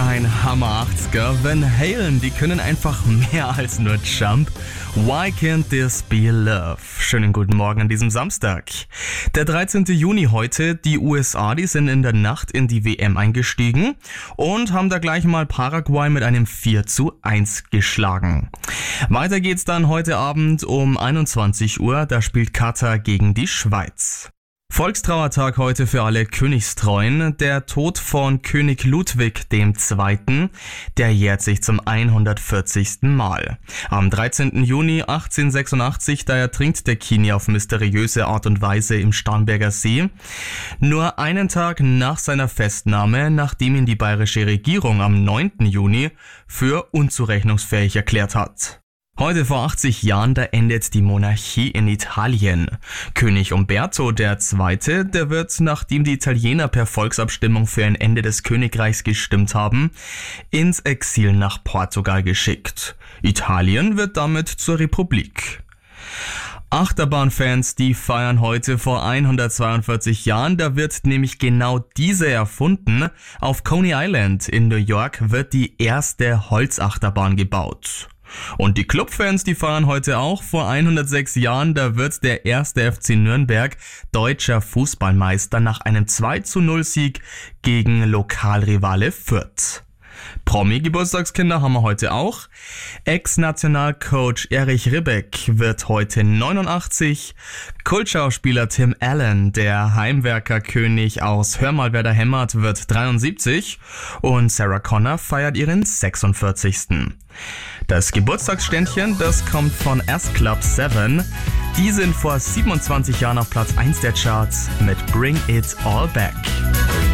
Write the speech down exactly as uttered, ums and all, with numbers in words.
ein Hammer achtziger. Van Halen, die können einfach mehr als nur Jump. Why can't this be love? Schönen guten Morgen an diesem Samstag. Der dreizehnten Juni heute, die U S A, die sind in der Nacht in die W M eingestiegen und haben da gleich mal Paraguay mit einem vier zu eins geschlagen. Weiter geht's dann heute Abend um einundzwanzig Uhr, da spielt Katar gegen die Schweiz. Volkstrauertag heute für alle Königstreuen. Der Tod von König Ludwig der Zweite., der jährt sich zum hundertvierzigsten Mal. Am dreizehnten Juni achtzehnhundertsechsundachtzig, da ertrinkt der Kini auf mysteriöse Art und Weise im Starnberger See. Nur einen Tag nach seiner Festnahme, nachdem ihn die bayerische Regierung am neunten Juni für unzurechnungsfähig erklärt hat. Heute vor achtzig Jahren, da endet die Monarchie in Italien. König Umberto der Zweite., der wird, nachdem die Italiener per Volksabstimmung für ein Ende des Königreichs gestimmt haben, ins Exil nach Portugal geschickt. Italien wird damit zur Republik. Achterbahnfans, die feiern heute vor hundertzweiundvierzig Jahren, da wird nämlich genau diese erfunden. Auf Coney Island in New York wird die erste Holzachterbahn gebaut. Und die Clubfans, die feiern heute auch. Vor hundertsechs Jahren, da wird der erste F C Nürnberg deutscher Fußballmeister nach einem zwei zu null Sieg gegen Lokalrivale Fürth. Promi-Geburtstagskinder haben wir heute auch. Ex-Nationalcoach Erich Ribbeck wird heute neunundachtzig. Kultschauspieler Tim Allen, der Heimwerkerkönig aus Hör mal, wer da hämmert, wird dreiundsiebzig. Und Sarah Connor feiert ihren sechsundvierzigsten. Das Geburtstagsständchen, das kommt von S Club sieben. Die sind vor siebenundzwanzig Jahren auf Platz eins der Charts mit Bring It All Back.